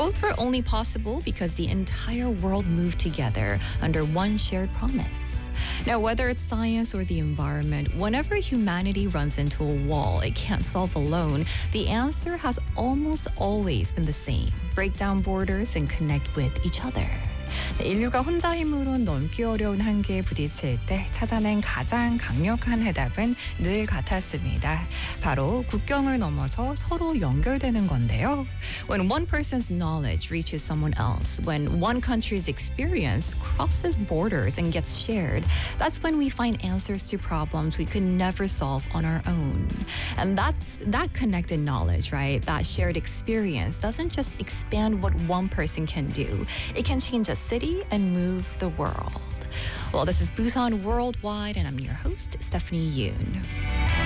Both were only possible because the entire world moved together under one shared promise. Now, whether it's science or the environment, whenever humanity runs into a wall it can't solve alone, the answer has almost always been the same. Break down borders and connect with each other. 인류가 혼자 힘으로 넘기 어려운 한계에 부딪힐 때 찾아낸 가장 강력한 해답은 늘 같았습니다. 바로 국경을 넘어서 서로 연결되는 건데요. When one person's knowledge reaches someone else, when one country's experience crosses borders and gets shared, that's when we find answers to problems we could never solve on our own. And that connected knowledge, right? That shared experience doesn't just expand what one person can do. It can change a city and move the world. Well, this is Busan Worldwide, and I'm your host, Stephanie Yoon.